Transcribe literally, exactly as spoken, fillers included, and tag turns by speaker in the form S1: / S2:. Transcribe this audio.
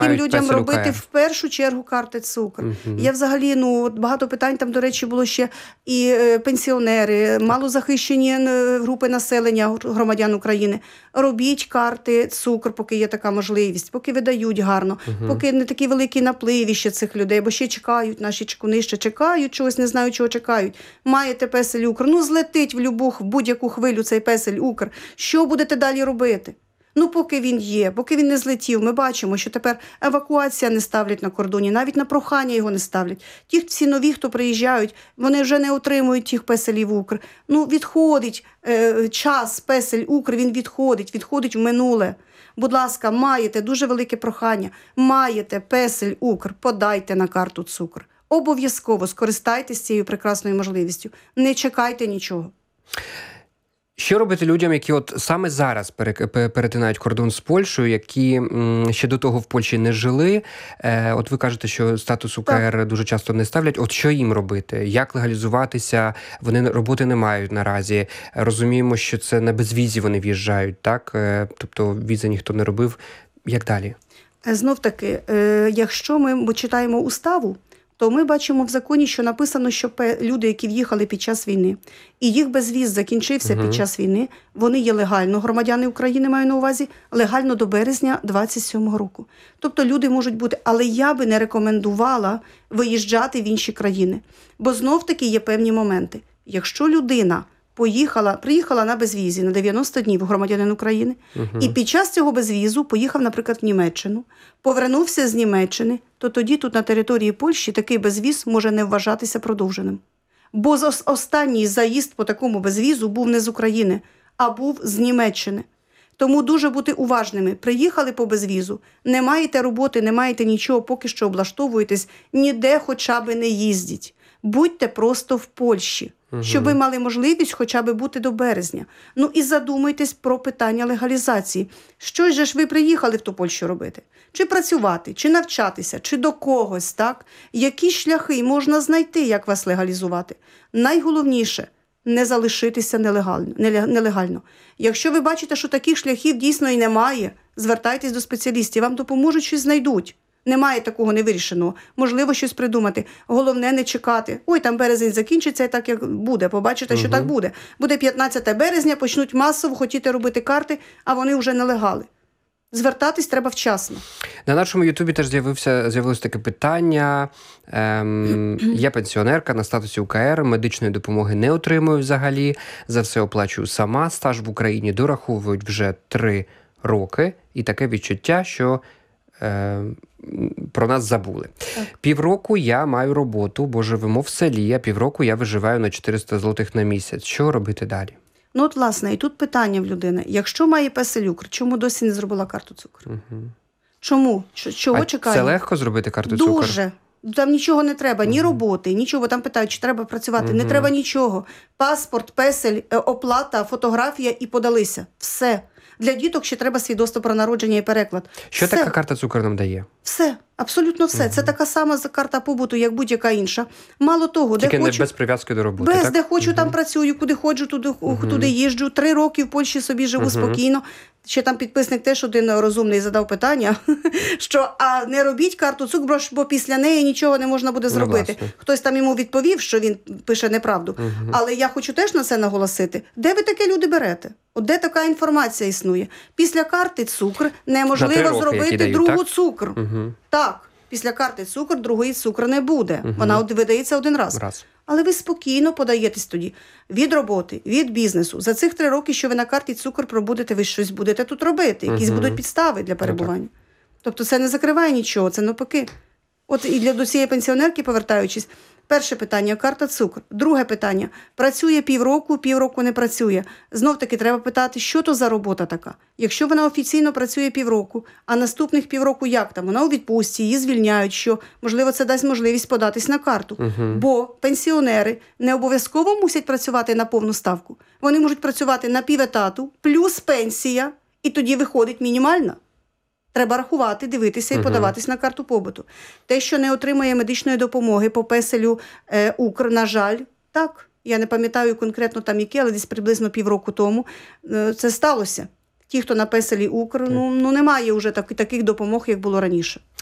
S1: Тим людям робити
S2: УКР.
S1: в першу чергу карти цукру.
S2: Угу.
S1: Я взагалі, ну, от багато питань там, до речі, було ще і е, пенсіонери, малозахищені е, групи населення, громадян України. Робіть карти цукру, поки є така можливість, поки видають гарно,
S2: Угу.
S1: поки не такі великі напливи ще цих людей, бо ще чекають, наші чекуни ще чекають, чогось не знаю, чого чекають. Маєте песель Укр, ну злетить в любу, в будь-яку хвилю цей песель Укр. Що будете далі робити? Ну, поки він є, поки він не злетів, ми бачимо, що тепер евакуація не ставлять на кордоні, навіть на прохання його не ставлять. Ті всі нові, хто приїжджають, вони вже не отримують тих песелів Укр. Ну, відходить е, час, песель Укр, він відходить, відходить в минуле. Будь ласка, маєте дуже велике прохання, маєте песель Укр, подайте на карту цукр. Обов'язково скористайтеся цією прекрасною можливістю. Не чекайте нічого.
S2: Що робити людям, які от саме зараз перетинають кордон з Польщею, які м, ще до того в Польщі не жили? Е, от ви кажете, що статус УКР так. дуже часто не ставлять. От що їм робити? Як легалізуватися? Вони роботи не мають наразі. Розуміємо, що це на безвізі вони в'їжджають, так? Е, тобто візи ніхто не робив. Як далі?
S1: Знов-таки, е, якщо ми читаємо уставу, то ми бачимо в законі, що написано, що люди, які в'їхали під час війни, і їх безвіз закінчився угу. під час війни, вони є легально, громадяни України маю на увазі, легально до березня двадцять сьомого року. Тобто люди можуть бути, але я би не рекомендувала виїжджати в інші країни, бо знов-таки є певні моменти. Якщо людина поїхала, приїхала на безвізі на дев'яносто днів громадянин України, угу. і під час цього безвізу поїхав, наприклад, в Німеччину, повернувся з Німеччини, то тоді тут на території Польщі такий безвіз може не вважатися продовженим. Бо останній заїзд по такому безвізу був не з України, а був з Німеччини. Тому дуже бути уважними. Приїхали по безвізу, не маєте роботи, не маєте нічого, поки що облаштовуєтесь, ніде хоча б не їздіть. Будьте просто в Польщі, угу. щоб ви мали можливість хоча б бути до березня. Ну і задумайтесь про питання легалізації. Що ж ви приїхали в ту Польщу робити? Чи працювати, чи навчатися, чи до когось, так? Які шляхи можна знайти, як вас легалізувати? Найголовніше – не залишитися нелегально, нелегально. Якщо ви бачите, що таких шляхів дійсно і немає, звертайтесь до спеціалістів, вам допоможуть, щось знайдуть. Немає такого невирішеного. Можливо, щось придумати. Головне не чекати. Ой, там березень закінчиться, і так як буде. Побачите, що угу. так буде. Буде п'ятнадцяте березня, почнуть масово хотіти робити карти, а вони вже нелегали. Звертатись треба вчасно.
S2: На нашому Ютубі теж з'явився, з'явилось таке питання. Ем, я пенсіонерка на статусі УКР, медичної допомоги не отримую взагалі. За все оплачую сама. Стаж в Україні дораховують вже три роки. І таке відчуття, що про нас забули. Так. Півроку я маю роботу, бо живемо в селі, а півроку я виживаю на чотириста злотих на місяць. Що робити далі?
S1: Ну от, власне, і тут питання в людини. Якщо має песель Укр, чому досі не зробила карту цукру? Угу. Чому? Чого
S2: а
S1: чекає?
S2: Це легко зробити карту цукру?
S1: Дуже. Там нічого не треба, ні роботи, нічого. Там питають, чи треба працювати. Угу. Не треба нічого. Паспорт, песель, оплата, фотографія і подалися. Все. Для діток ще треба свідоцтво про народження і переклад.
S2: Що
S1: все.
S2: така карта цукру нам дає?
S1: Все. Абсолютно все. Угу. Це така сама карта побуту, як будь-яка інша. Мало того,
S2: Тільки
S1: де
S2: не
S1: хочу...
S2: без прив'язки до роботи,
S1: Без,
S2: так?
S1: де хочу,
S2: угу.
S1: там працюю, куди ходжу, туди,
S2: угу.
S1: туди їжджу. Три роки в Польщі собі живу угу. спокійно. Ще там підписник теж один розумний задав питання, що а не робіть карту цукру, бо після неї нічого не можна буде зробити. Ну, хтось там йому відповів, що він пише неправду. Угу. Але я хочу теж на це наголосити. Де ви таке люди берете? От де така інформація існує? Після карти цукр неможливо роки, зробити дають, другу так? цукр. Угу. Так, після карти цукр другої цукру не буде. Угу. Вона видається один раз.
S2: раз.
S1: Але ви спокійно подаєтесь тоді від роботи, від бізнесу. За цих три роки, що ви на карті цукор пробудете, ви щось будете тут робити. Якісь угу. будуть підстави для перебування. Тобто це не закриває нічого, це навпаки. От і для до цієї пенсіонерки, повертаючись, перше питання – карта цукор. Друге питання – працює півроку, півроку не працює. Знов-таки треба питати, що то за робота така. Якщо вона офіційно працює півроку, а наступних півроку як там? Вона у відпустці, її звільняють, що, можливо, це дасть можливість податись на карту. Угу. Бо пенсіонери не обов'язково мусять працювати на повну ставку. Вони можуть працювати на піветату, плюс пенсія, і тоді виходить мінімальна. Треба рахувати, дивитися і угу. подаватись на карту побуту. Те, що не отримує медичної допомоги по песелю е, Укр, на жаль, так, я не пам'ятаю конкретно там яке, але десь приблизно півроку тому е, це сталося. ті, хто на песелі Укр, ну, ну немає вже так, таких допомог, як було раніше.